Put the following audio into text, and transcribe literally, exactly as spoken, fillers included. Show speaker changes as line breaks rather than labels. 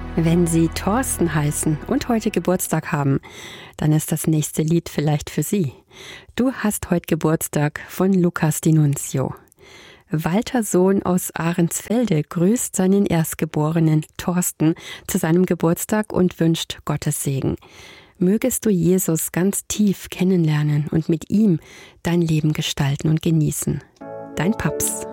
Wenn Sie Thorsten heißen und heute Geburtstag haben, dann ist das nächste Lied vielleicht für Sie. Du hast heute Geburtstag von Lukas Di Nunzio. Walter Sohn aus Ahrensfelde grüßt seinen Erstgeborenen Thorsten zu seinem Geburtstag und wünscht Gottes Segen. Mögest du Jesus ganz tief kennenlernen und mit ihm dein Leben gestalten und genießen. Dein Paps.